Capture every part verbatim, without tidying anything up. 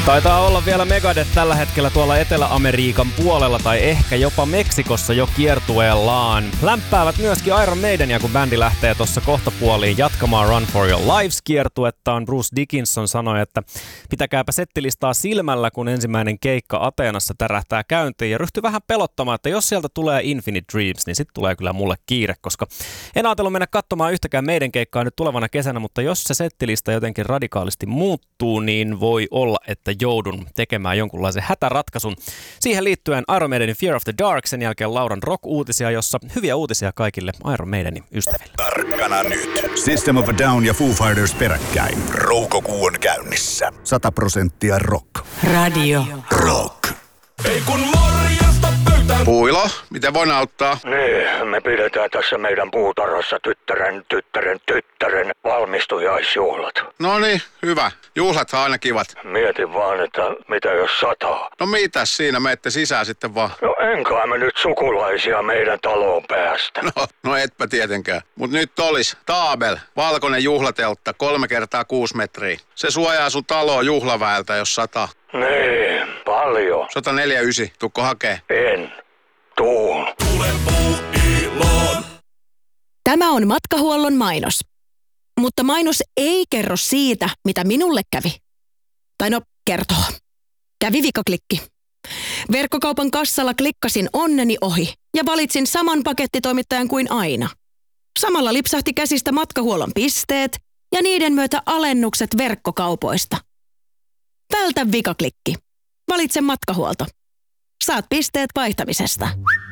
Taitaa olla vielä Megadeth tällä hetkellä tuolla Etelä-Amerikan puolella tai ehkä jopa Meksikossa jo kiertueellaan. Lämpäävät myöskin Iron Maidenia, kun bändi lähtee tuossa kohtapuoliin jatkamaan Run for Your Lives-kiertuettaan. Bruce Dickinson sanoi, että pitäkääpä settilistaa silmällä, kun ensimmäinen keikka Ateenassa tärähtää käyntiin ja ryhtyi vähän pelottamaan, että jos sieltä tulee Infinite Dreams, niin sitten tulee kyllä mulle kiire, koska en ajatellut mennä katsomaan yhtäkään meidän keikkaa nyt tulevana kesänä, mutta jos se settilista jotenkin radikaalisti muuttuu, niin voi olla, että joudun tekemään jonkunlaisen hätäratkaisun. Siihen liittyen Iron Maidenin Fear of the Dark, sen jälkeen Lauran rock-uutisia, jossa hyviä uutisia kaikille Iron Maidenin ystäville. Tarkkana nyt. System of a Down ja Foo Fighters peräkkäin. Roukokuu on käynnissä. Sata prosenttia rock. Radio Rock. Ei kun morjesta pöytään. Puilo, miten voin auttaa? Niin, me pidetään tässä meidän puutarhassa tyttären, tyttären, tyttären valmistujaisjuhlat. No niin, hyvä. Juhlathan aina kivat. Mietin vaan, että mitä jos sataa. No mitäs siinä, menette sisään sitten vaan. No enkä me nyt sukulaisia meidän taloon päästä. No, no etpä tietenkään. Mut nyt olis Taabel, valkoinen juhlateltta, kolme kertaa kuusi metriä. Se suojaa sun taloa juhlaväeltä, jos sataa. Niin, paljon. sata neljäkymmentäyhdeksän, tukko hakee. En. Tuun. Tule Puuiloon. Tämä on Matkahuollon mainos. Mutta mainos ei kerro siitä, mitä minulle kävi. Tai no, kertoo. Kävi vikaklikki. Verkkokaupan kassalla klikkasin onneni ohi ja valitsin saman pakettitoimittajan kuin aina. Samalla lipsahti käsistä Matkahuollon pisteet ja niiden myötä alennukset verkkokaupoista. Vältä vikaklikki. Valitse Matkahuolto. Saat pisteet vaihtamisesta.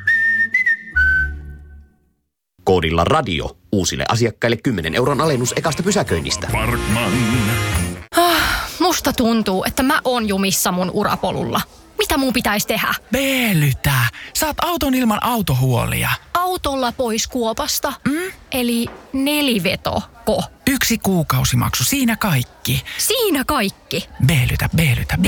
Koodilla radio. Uusille asiakkaille kymmenen euron alennus ekasta pysäköinnistä. Parkman. Ah, musta tuntuu, että mä oon jumissa mun urapolulla. Mitä mun pitäisi tehdä? Veelytä. Saat auton ilman autohuolia. Autolla pois kuopasta? Mm? Eli nelivetoko? Yksi kuukausimaksu, siinä kaikki. Siinä kaikki? Veelytä, veelytä,